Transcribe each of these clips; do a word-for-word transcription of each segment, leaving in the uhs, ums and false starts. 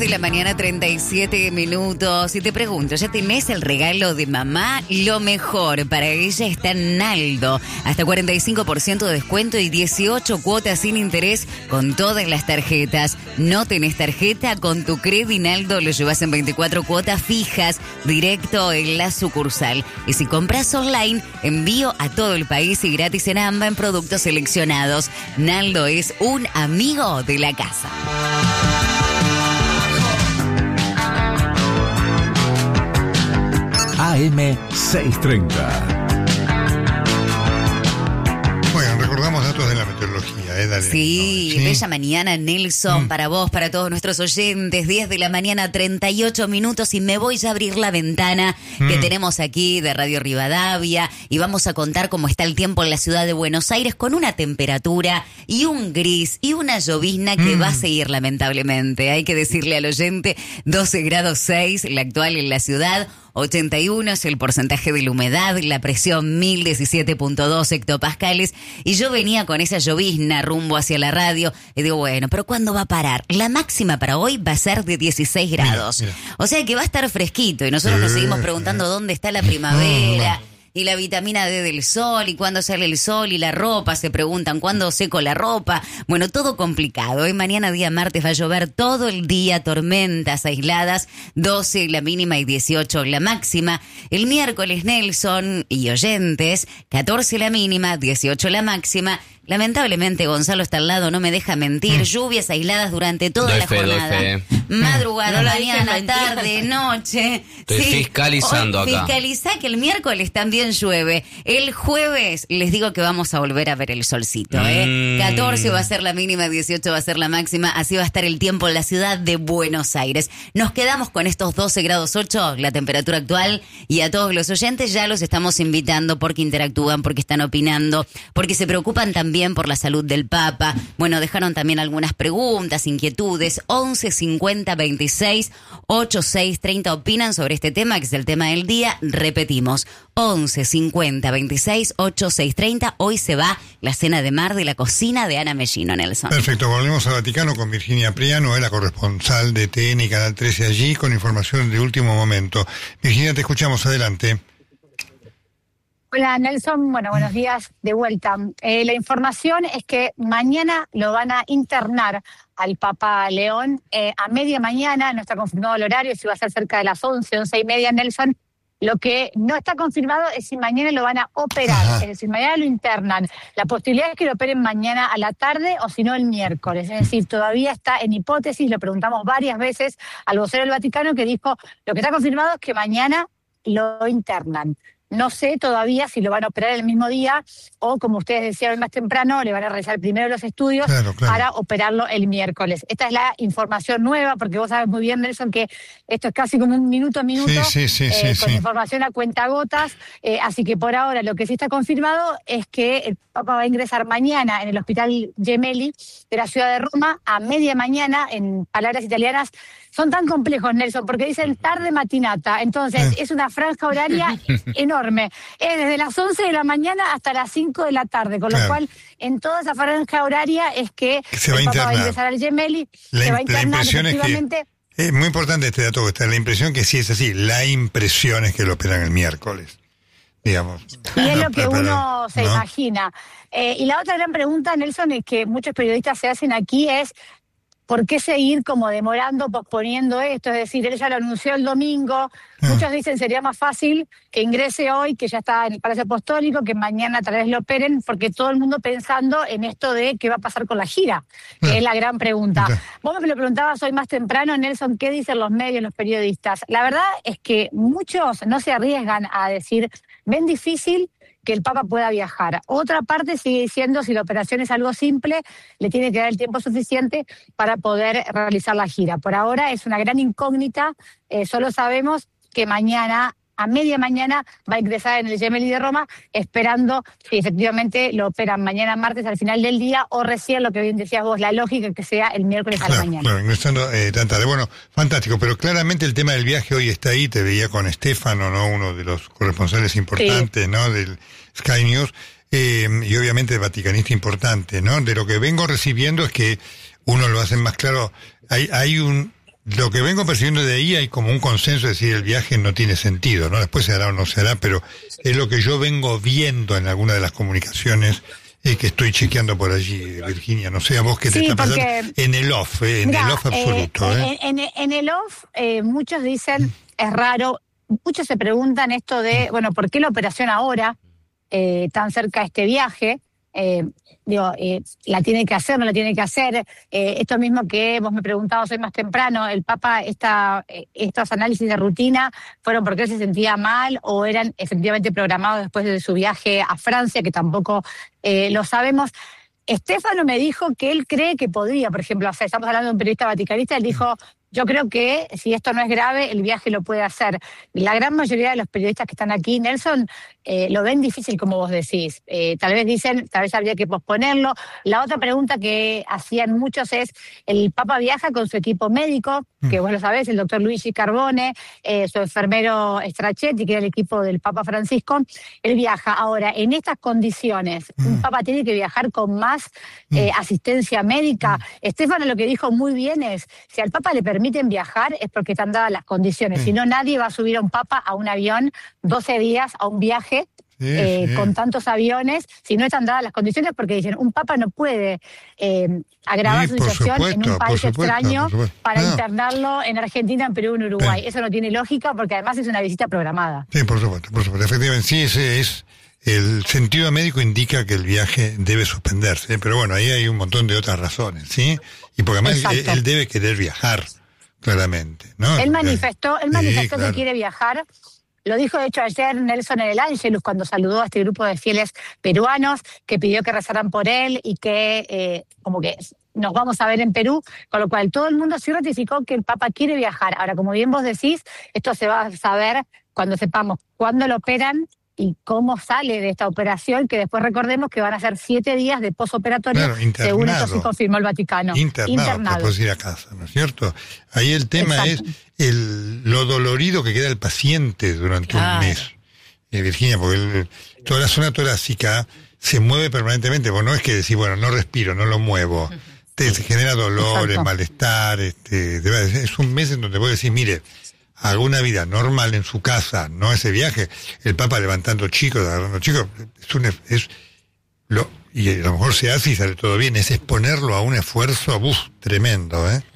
de la mañana, treinta y siete minutos. Y te pregunto, ¿ya tenés el regalo de mamá? Lo mejor para ella está en Naldo. Hasta cuarenta y cinco por ciento de descuento y dieciocho cuotas sin interés con todas las tarjetas. ¿No tenés tarjeta? Con tu Credi Naldo lo llevas en veinticuatro cuotas fijas, directo en la sucursal. Y si compras online, envío a todo el país y gratis en AMBA en productos seleccionados. Naldo es un amigo de la casa. A M seiscientos treinta. Bueno, recordamos datos de la meteorología, ¿eh? Dale, Sí, no, ¿sí? bella mañana, Nelson, Mm. para vos, para todos nuestros oyentes. diez de la mañana, treinta y ocho minutos, y me voy a abrir la ventana mm. que tenemos aquí de Radio Rivadavia y vamos a contar cómo está el tiempo en la ciudad de Buenos Aires con una temperatura y un gris y una llovizna que mm. va a seguir lamentablemente. Hay que decirle al oyente, doce grados seis, la actual en la ciudad. ochenta y uno es el porcentaje de la humedad, la presión mil diecisiete punto dos hectopascales, y yo venía con esa llovizna rumbo hacia la radio y digo, bueno, pero ¿cuándo va a parar? La máxima para hoy va a ser de dieciséis grados. Mira, mira. O sea que va a estar fresquito y nosotros nos seguimos preguntando dónde está la primavera. Y la vitamina D del sol, y cuándo sale el sol, y la ropa, se preguntan cuándo seco la ropa. Bueno, todo complicado. Hoy mañana, día martes, va a llover todo el día, tormentas aisladas, doce la mínima y dieciocho la máxima. El miércoles, Nelson y oyentes, catorce la mínima, dieciocho la máxima. Lamentablemente, Gonzalo está al lado, no me deja mentir. Mm. Lluvias aisladas durante toda doy la fe, jornada. Madrugada, no mañana, tarde, noche. Estoy sí. fiscalizando Hoy, acá. Fiscaliza que el miércoles también llueve. El jueves les digo que vamos a volver a ver el solcito, ¿eh? Mm. catorce va a ser la mínima, dieciocho va a ser la máxima. Así va a estar el tiempo en la ciudad de Buenos Aires. Nos quedamos con estos doce grados ocho, la temperatura actual. Y a todos los oyentes ya los estamos invitando porque interactúan, porque están opinando, porque se preocupan también por la salud del Papa. Bueno, dejaron también algunas preguntas, inquietudes. once cincuenta veintiséis ochenta y seis treinta opinan sobre este tema, que es el tema del día. Repetimos, once cincuenta veintiséis ochenta y seis treinta. Hoy se va la cena de mar de la cocina de Ana Mellino, Nelson. Perfecto, volvemos al Vaticano con Virginia Priano, la corresponsal de T N y Canal trece allí, con información de último momento. Virginia, te escuchamos, adelante. Hola Nelson, bueno, buenos días de vuelta. Eh, la información es que mañana lo van a internar al Papa León eh, a media mañana, no está confirmado el horario, si va a ser cerca de las once, once y media, Nelson. Lo que no está confirmado es si mañana lo van a operar, Ajá. es decir, mañana lo internan. La posibilidad es que lo operen mañana a la tarde o si no el miércoles, es decir, todavía está en hipótesis, lo preguntamos varias veces al vocero del Vaticano que dijo, lo que está confirmado es que mañana lo internan. No sé todavía si lo van a operar el mismo día o, como ustedes decían más temprano, le van a realizar primero los estudios claro, claro. para operarlo el miércoles. Esta es la información nueva, porque vos sabes muy bien, Nelson, que esto es casi como un minuto a minuto, sí, sí, sí, eh, sí, con sí. información a cuentagotas. Eh, así que por ahora lo que sí está confirmado es que el Papa va a ingresar mañana en el Hospital Gemelli de la ciudad de Roma a media mañana, en palabras italianas. Son tan complejos, Nelson, porque dicen tarde matinata. Entonces, es una franja horaria enorme. Es desde las once de la mañana hasta las cinco de la tarde. Con claro. lo cual, en toda esa franja horaria es que, que se va el Papa internar. va a ingresar al Gemelli, la, se va a internar, la impresión efectivamente. Es que, es muy importante este dato que está. La impresión que sí es así. La impresión es que lo operan el miércoles, digamos. Y es lo que pero, uno se ¿no? imagina. Eh, y la otra gran pregunta, Nelson, es que muchos periodistas se hacen aquí es ¿por qué seguir como demorando, posponiendo esto? Es decir, él ya lo anunció el domingo. Mm. Muchos dicen sería más fácil que ingrese hoy, que ya está en el Palacio Apostólico, que mañana tal vez lo operen, porque todo el mundo pensando en esto de qué va a pasar con la gira, que mm. es la gran pregunta. Okay. Vos me lo preguntabas hoy más temprano, Nelson, ¿qué dicen los medios, los periodistas? La verdad es que muchos no se arriesgan a decir, ven difícil que el Papa pueda viajar. Otra parte sigue diciendo, si la operación es algo simple, le tiene que dar el tiempo suficiente para poder realizar la gira. Por ahora es una gran incógnita, eh, solo sabemos que mañana, a media mañana, va a ingresar en el Gemelli de Roma, esperando si efectivamente lo operan mañana martes al final del día, o recién, lo que bien decías vos, la lógica que sea el miércoles claro, a la mañana. Claro, ingresando eh, tan tarde. Bueno, fantástico, pero claramente el tema del viaje hoy está ahí. Te veía con Estefano, ¿no? Uno de los corresponsales importantes, sí. ¿no? Del Sky News, eh, y obviamente vaticanista importante, ¿no? De lo que vengo recibiendo es que uno lo hace más claro, hay, hay un lo que vengo percibiendo de ahí hay como un consenso de decir el viaje no tiene sentido, ¿no? Después se hará o no se hará, pero es lo que yo vengo viendo en alguna de las comunicaciones eh, que estoy chequeando por allí, Virginia. No sé a vos qué te Sí, está porque, pasando en el off, eh, en mirá, el off absoluto. eh, Eh, En, en- en el off, eh, muchos dicen, es raro, muchos se preguntan esto de, bueno, ¿por qué la operación ahora, eh, tan cerca de este viaje? Eh, digo, eh, ¿la tiene que hacer, no la tiene que hacer? Eh, esto mismo que vos me preguntabas hoy más temprano, el Papa, esta, eh, estos análisis de rutina, ¿fueron porque él se sentía mal o eran efectivamente programados después de su viaje a Francia, que tampoco eh, lo sabemos? Estefano me dijo que él cree que podría, por ejemplo, o sea, estamos hablando de un periodista vaticanista, él dijo, yo creo que si esto no es grave, el viaje lo puede hacer. La gran mayoría de los periodistas que están aquí, Nelson, eh, lo ven difícil, como vos decís. Eh, tal vez dicen, tal vez habría que posponerlo. La otra pregunta que hacían muchos es, el Papa viaja con su equipo médico, que vos lo sabés, el doctor Luigi Carbone, eh, su enfermero Stracchetti, que era el equipo del Papa Francisco. Él viaja. Ahora, en estas condiciones, un Papa tiene que viajar con más eh, asistencia médica. Estefano lo que dijo muy bien es, si al Papa le permiten viajar es porque están dadas las condiciones. Si no, nadie va a subir a un Papa a un avión doce días a un viaje Sí, eh, sí. con tantos aviones, si no están dadas las condiciones, porque dicen, un Papa no puede eh, agravar Sí, su por situación en supuesto, un país por supuesto, extraño por supuesto. para No. internarlo en Argentina, en Perú, en Uruguay. Sí. Eso no tiene lógica porque además es una visita programada. Sí, por supuesto, por supuesto. Efectivamente, sí, ese es el sentido médico indica que el viaje debe suspenderse, ¿eh? Pero bueno, ahí hay un montón de otras razones, ¿sí? Y porque además él, Exacto. él debe querer viajar, claramente, ¿no? Él manifestó, él Sí, manifestó claro. que quiere viajar. Lo dijo, de hecho, ayer Nelson en el Ángelus cuando saludó a este grupo de fieles peruanos, que pidió que rezaran por él y que eh, como que nos vamos a ver en Perú, con lo cual todo el mundo sí ratificó que el Papa quiere viajar. Ahora, como bien vos decís, esto se va a saber cuando sepamos cuándo lo operan y cómo sale de esta operación, que después recordemos que van a ser siete días de posoperatorio, Claro, internado. según esto sí confirmó el Vaticano. Internado, para poder ir a casa, ¿no es cierto? Ahí el tema Exacto. es el, lo dolorido que queda el paciente durante Claro. un mes, eh, Virginia, porque el- toda la zona torácica se mueve permanentemente, porque no es que decir, bueno, no respiro, no lo muevo, te, te genera dolores, Exacto. malestar, este, de verdad, es un mes en donde vos decís, mire, haga una vida normal en su casa, no ese viaje, el Papa levantando chicos, agarrando chicos, es un, es lo, y a lo mejor se hace y sale todo bien, es exponerlo a un esfuerzo, uf, tremendo, ¿eh?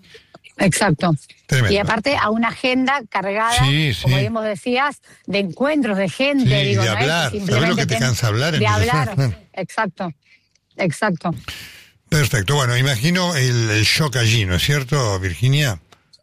Exacto. Tremendo. Y aparte a una agenda cargada, Sí, sí. como bien vos decías, de encuentros, de gente. Sí, digo, de no es que hablar. simplemente ¿Sabés lo que te ten- cansa hablar en De esa hablar, zona? Claro. exacto, exacto. Perfecto, bueno, imagino el, el shock allí, ¿no es cierto, Virginia?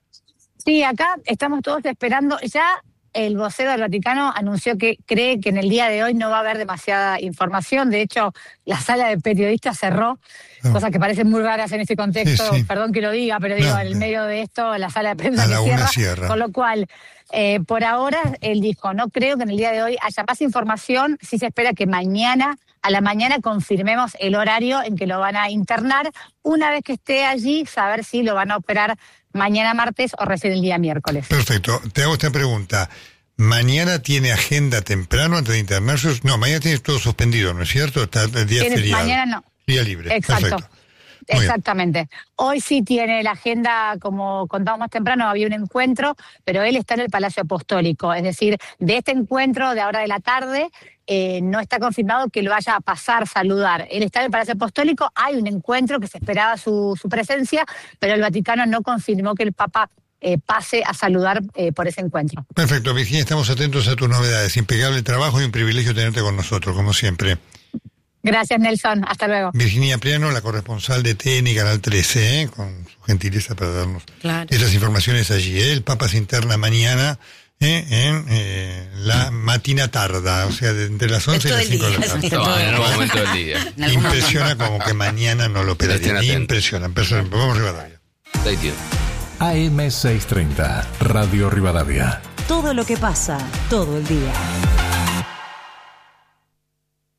Sí, acá estamos todos esperando. Ya el vocero del Vaticano anunció que cree que en el día de hoy no va a haber demasiada información. De hecho, la sala de periodistas cerró, Ah. cosas que parecen muy raras en este contexto. Sí, sí. Perdón que lo diga, pero digo, No, en el eh. medio de esto, la sala de prensa A que la una cierra, cierra. Con lo cual, eh, por ahora, él dijo, no creo que en el día de hoy haya más información. Sí se espera que mañana, a la mañana, confirmemos el horario en que lo van a internar. Una vez que esté allí, saber si lo van a operar mañana martes o recién el día miércoles. Perfecto, te hago esta pregunta. ¿Mañana tiene agenda temprano antes de internarse? No, mañana tienes todo suspendido, ¿no es cierto? Está el día Tiene- feriado. mañana no. Día libre, Exacto. perfecto. Muy bien. Exactamente. Hoy sí tiene la agenda, como contamos más temprano, había un encuentro, pero él está en el Palacio Apostólico. Es decir, de este encuentro de ahora de la tarde, eh, no está confirmado que lo vaya a pasar, saludar. Él está en el Palacio Apostólico, hay un encuentro que se esperaba su, su presencia, pero el Vaticano no confirmó que el Papa eh, pase a saludar eh, por ese encuentro. Perfecto, Virginia, estamos atentos a tus novedades. Impecable trabajo y un privilegio tenerte con nosotros, como siempre. Gracias, Nelson. Hasta luego. Virginia Priano, la corresponsal de T N Canal trece, ¿eh? Con su gentileza para darnos Claro. esas informaciones allí. ¿eh? El Papa se interna mañana ¿eh? en eh, la matina tarda, o sea, de entre las once y todo las el cinco de día, la tarde. sí, todo No, el en día. algún momento del día. En algún Impresiona como que mañana no lo Estén operarían. atentos. Impresiona, impresiona. Vamos Rivadavia. Stay tuned. A M seiscientos treinta, Radio Rivadavia. Todo lo que pasa, todo el día.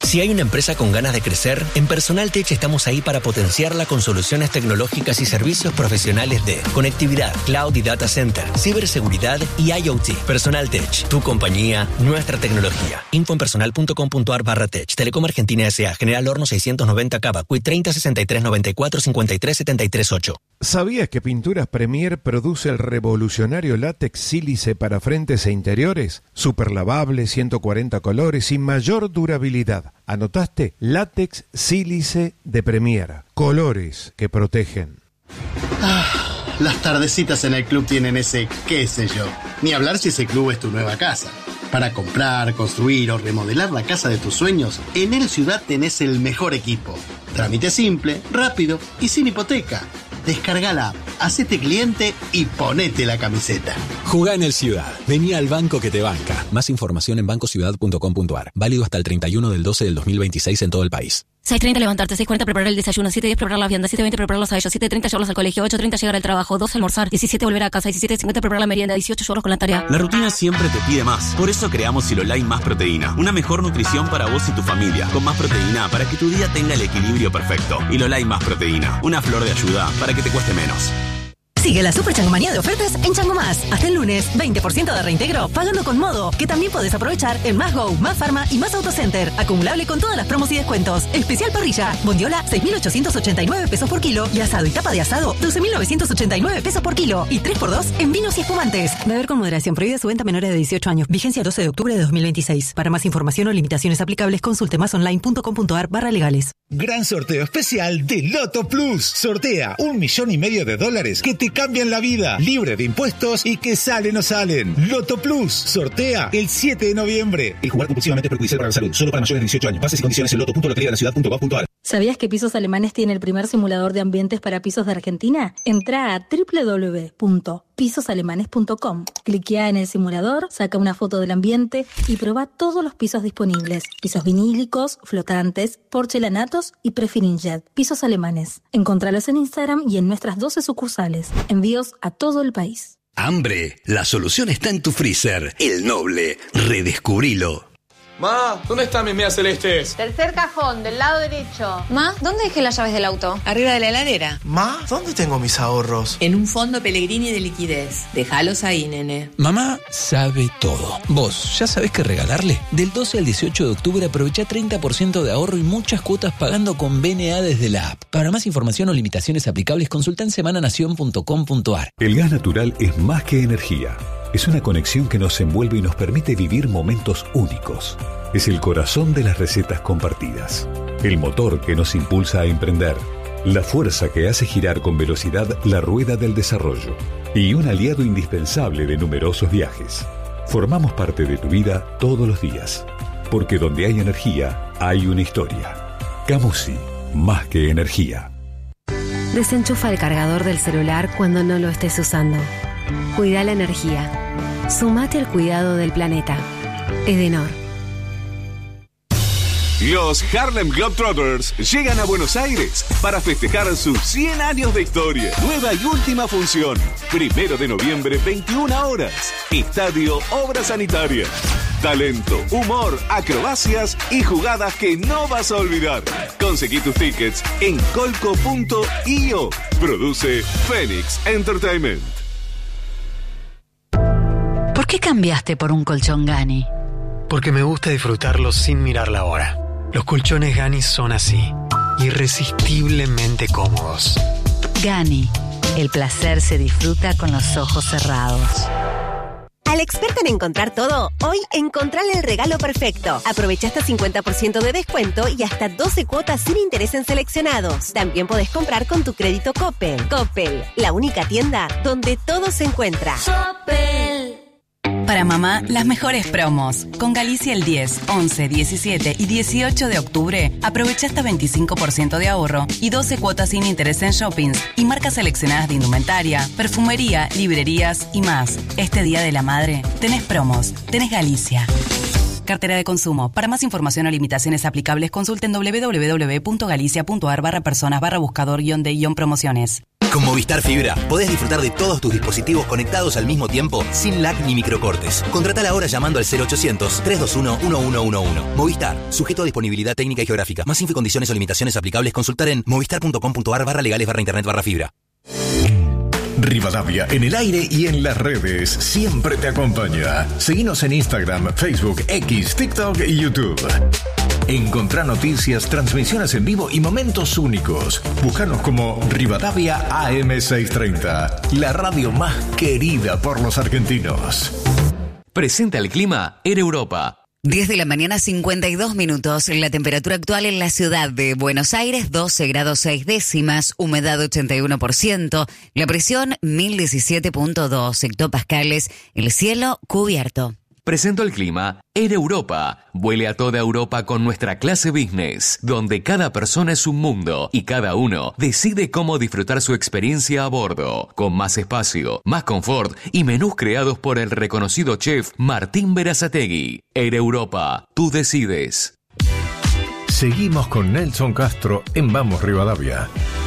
Si hay una empresa con ganas de crecer, en Personal Tech estamos ahí para potenciarla con soluciones tecnológicas y servicios profesionales de conectividad, cloud y data center, ciberseguridad y IoT. Personal Tech, tu compañía, nuestra tecnología. Info en personal punto com punto ar barra tech. Telecom Argentina S A. General Horno seiscientos noventa Cava. Q I treinta sesenta y tres noventa y cuatro cincuenta y tres setenta y tres ocho. ¿Sabías que Pinturas Premier produce el revolucionario látex sílice para frentes e interiores? Super lavable, ciento cuarenta colores y mayor durabilidad. ¿Anotaste? Látex sílice de Premier. Colores que protegen. Ah, las tardecitas en el club tienen ese qué sé yo. Ni hablar si ese club es tu nueva casa. Para comprar, construir o remodelar la casa de tus sueños, en El Ciudad tenés el mejor equipo. Trámite simple, rápido y sin hipoteca. Descarga la app, hacete cliente y ponete la camiseta. Jugá en El Ciudad. Vení al banco que te banca. Más información en banco ciudad punto com punto ar. Válido hasta el treinta y uno del doce del dos mil veintiséis en todo el país. seis treinta levantarte, seis cuarenta preparar el desayuno, siete diez preparar la vianda, siete veinte prepararlos a ellos, siete treinta llevarlos al colegio, ocho treinta llegar al trabajo, doce almorzar, diecisiete volver a casa, diecisiete cincuenta preparar la merienda, dieciocho llevarlos con la tarea. La rutina siempre te pide más. Por eso creamos Silolai Más Proteína. Una mejor nutrición para vos y tu familia. Con más proteína para que tu día tenga el equilibrio perfecto. Hilolai Más Proteína. Una flor de ayuda para que te cueste menos. Sigue la super changomanía de ofertas en Chango Más. Hasta el lunes, veinte por ciento de reintegro pagando con Modo, que también podés aprovechar en Más Go, Más Pharma y Más Autocenter. Acumulable con todas las promos y descuentos. Especial parrilla, bondiola, seis mil ochocientos ochenta y nueve pesos por kilo y asado y tapa de asado, doce mil novecientos ochenta y nueve pesos por kilo y tres por dos en vinos y espumantes. Beber con moderación. Prohibida su venta a menores de dieciocho años. Vigencia doce de octubre de dos mil veintiséis. Para más información o limitaciones aplicables, consulte másonline punto com punto ar barra legales. Gran sorteo especial de Loto Plus. Sortea un millón y medio de dólares que te cambian la vida. Libre de impuestos y que salen o salen. Loto Plus. Sortea el siete de noviembre. El jugar compulsivamente es perjudicial para la salud. Solo para mayores de dieciocho años. Bases y condiciones en loto punto lotería de la ciudad punto gov punto ar. ¿Sabías que Pisos Alemanes tiene el primer simulador de ambientes para pisos de Argentina? Entra a doble u doble u doble u punto pisos alemanes punto com. Cliquea en el simulador, saca una foto del ambiente y probá todos los pisos disponibles. Pisos vinílicos, flotantes, porcelanatos y Prefirinjet. Pisos Alemanes. Encontralos en Instagram y en nuestras doce sucursales. Envíos a todo el país. Hambre. La solución está en tu freezer. El Noble. Redescubrilo. Ma, ¿dónde están mis medias celestes? Tercer cajón, del lado derecho. Ma, ¿dónde dejé las llaves del auto? Arriba de la heladera. Ma, ¿dónde tengo mis ahorros? En un fondo Pellegrini de liquidez. Déjalos ahí, nene. Mamá sabe todo. ¿Vos ya sabés qué regalarle? Del doce al dieciocho de octubre aprovecha treinta por ciento de ahorro y muchas cuotas pagando con B N A desde la app. Para más información o limitaciones aplicables, consulta en semananación punto com punto ar. El gas natural es más que energía. Es una conexión que nos envuelve y nos permite vivir momentos únicos. Es el corazón de las recetas compartidas. El motor que nos impulsa a emprender. La fuerza que hace girar con velocidad la rueda del desarrollo. Y un aliado indispensable de numerosos viajes. Formamos parte de tu vida todos los días. Porque donde hay energía, hay una historia. Camusi, más que energía. Desenchufa el cargador del celular cuando no lo estés usando. Cuida la energía. Sumate al cuidado del planeta. Edenor. Los Harlem Globetrotters llegan a Buenos Aires para festejar sus cien años de historia. Nueva y última función. Primero de noviembre, veintiuna horas. Estadio Obra Sanitaria. Talento, humor, acrobacias y jugadas que no vas a olvidar. Conseguí tus tickets en colco punto io. Produce Phoenix Entertainment. ¿Por qué cambiaste por un colchón Gani? Porque me gusta disfrutarlo sin mirar la hora. Los colchones Gani son así, irresistiblemente cómodos. Gani, el placer se disfruta con los ojos cerrados. Al experto en encontrar todo, hoy encontrale el regalo perfecto. Aprovecha hasta cincuenta por ciento de descuento y hasta doce cuotas sin interés en seleccionados. También podés comprar con tu crédito Coppel. Coppel, la única tienda donde todo se encuentra. Coppel. Para mamá, las mejores promos. Con Galicia el diez, once, diecisiete y dieciocho de octubre, aprovecha hasta veinticinco por ciento de ahorro y doce cuotas sin interés en shoppings y marcas seleccionadas de indumentaria, perfumería, librerías y más. Este Día de la Madre, tenés promos, tenés Galicia. Cartera de consumo. Para más información o limitaciones aplicables, consulten www.galicia.ar barra personas barra buscador guión de guión promociones. Con Movistar Fibra podés disfrutar de todos tus dispositivos conectados al mismo tiempo sin lag ni microcortes. Contratala ahora llamando al cero ochocientos, trescientos veintiuno, uno uno uno uno. Movistar, sujeto a disponibilidad técnica y geográfica. Más info y condiciones o limitaciones aplicables, consultar en movistar.com.ar barra legales barra internet barra fibra. Rivadavia, en el aire y en las redes, siempre te acompaña. Seguinos en Instagram, Facebook, X, TikTok y YouTube. Encontrá noticias, transmisiones en vivo y momentos únicos. Búscanos como Rivadavia A M seiscientos treinta, la radio más querida por los argentinos. Presenta el clima Air Europa. diez de la mañana, cincuenta y dos minutos. La temperatura actual en la ciudad de Buenos Aires, doce grados seis décimas, humedad ochenta y uno por ciento, la presión mil diecisiete punto dos hectopascales, el cielo cubierto. Presento el clima Air Europa. Vuele a toda Europa con nuestra clase business, donde cada persona es un mundo y cada uno decide cómo disfrutar su experiencia a bordo, con más espacio, más confort y menús creados por el reconocido chef Martín Berazategui. Air Europa, tú decides. Seguimos con Nelson Castro en Vamos Rivadavia.